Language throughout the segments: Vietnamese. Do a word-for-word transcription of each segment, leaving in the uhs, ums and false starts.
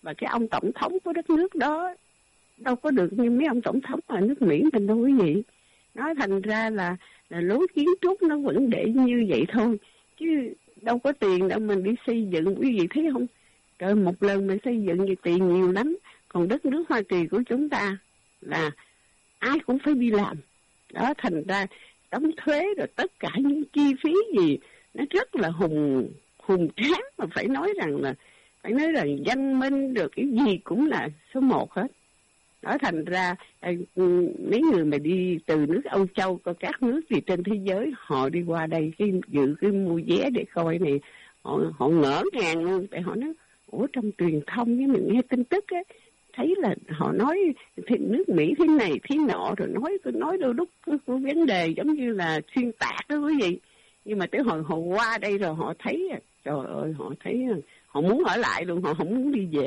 và cái ông tổng thống của đất nước đó đâu có được như mấy ông tổng thống ở nước Mỹ mình đâu quý vị. Nói thành ra là, là lối kiến trúc nó vẫn để như vậy thôi, chứ đâu có tiền đâu mình đi xây dựng, quý vị thấy không? Trời, một lần mình xây dựng thì tiền nhiều lắm. Còn đất nước Hoa Kỳ của chúng ta là ai cũng phải đi làm. Đó, thành ra đóng thuế rồi tất cả những chi phí gì nó rất là hùng hùng tráng, mà phải nói rằng là phải nói rằng văn minh rồi cái gì cũng là số một hết. Đó, thành ra mấy người mà đi từ nước Âu Châu, có các nước gì trên thế giới, họ đi qua đây cái dự cái mua vé để coi này, họ họ ngỡ ngàng luôn. Tại họ nói ủa, trong truyền thông với mình nghe tin tức á, thấy là họ nói thì nước Mỹ thế này thế nọ, rồi nói tôi nói đôi lúc có, có vấn đề giống như là xuyên tạc đó quý vị. Nhưng mà tới hồi họ qua đây rồi họ thấy, trời ơi, họ thấy họ muốn ở lại luôn, họ không muốn đi về.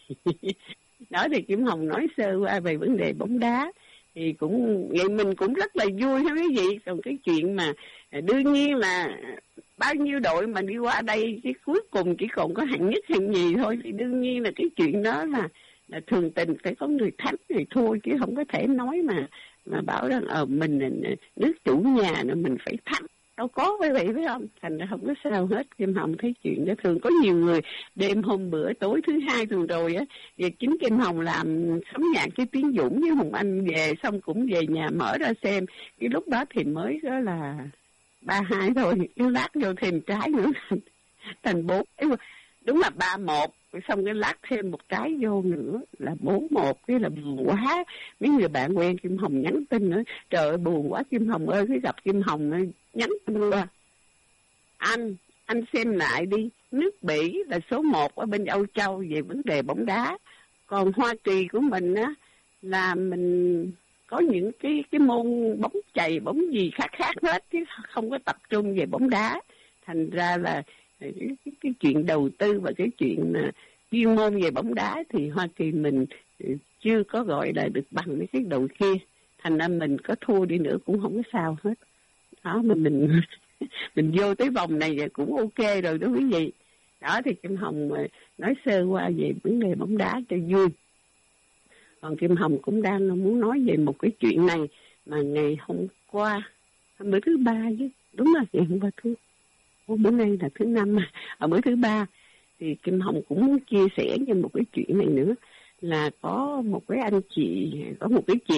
Đó thì Kim Hồng nói sơ qua về vấn đề bóng đá thì cũng vậy, mình cũng rất là vui ha quý vị. Còn cái chuyện mà đương nhiên là bao nhiêu đội mà đi qua đây cái cuối cùng chỉ còn có hạng nhất hạng nhì thôi, thì đương nhiên là cái chuyện đó là là thường tình, phải có người thắng người thua, chứ không có thể nói mà mà bảo rằng ở mình nước chủ nhà nên mình phải thắng, đâu có quý vị, phải không? Thành ra không có sao hết. Kim Hồng thấy chuyện đó thường có nhiều người đêm hôm bữa tối thứ hai tuần rồi á, và chính Kim Hồng làm sống nhạc với Tiến Dũng với Hồng Anh về xong cũng về nhà mở ra xem, cái lúc đó thì mới đó là ba hai thôi, cái lát vô thêm trái nữa thành bốn, đúng là ba một, xong cái lát thêm một trái vô nữa là bốn một, cái là buồn quá. Mấy người bạn quen Kim Hồng nhắn tin nữa, trời ơi buồn quá Kim Hồng ơi, cái gặp Kim Hồng ơi, nhắn tin qua anh anh xem lại đi, nước Bỉ là số một ở bên Âu Châu về vấn đề bóng đá, còn Hoa Kỳ của mình á là mình có những cái cái môn bóng chày, bóng gì khác khác hết, chứ không có tập trung về bóng đá. Thành ra là cái, cái, cái chuyện đầu tư và cái chuyện mà chuyên môn về bóng đá thì Hoa Kỳ mình chưa có gọi là được bằng mấy cái đội kia. Thành ra mình có thua đi nữa cũng không có sao hết. Đó, mà mình mình vô tới vòng này cũng ok rồi đó quý vị. Đó thì Kim Hồng nói sơ qua về vấn đề bóng đá cho vui. Còn Kim Hồng cũng đang muốn nói về một cái chuyện này mà ngày hôm qua, bữa thứ ba chứ, đúng rồi, ngày hôm qua thứ, bữa nay là thứ năm mà, ở bữa thứ ba thì Kim Hồng cũng muốn chia sẻ về một cái chuyện này nữa, là có một cái anh chị, có một cái chị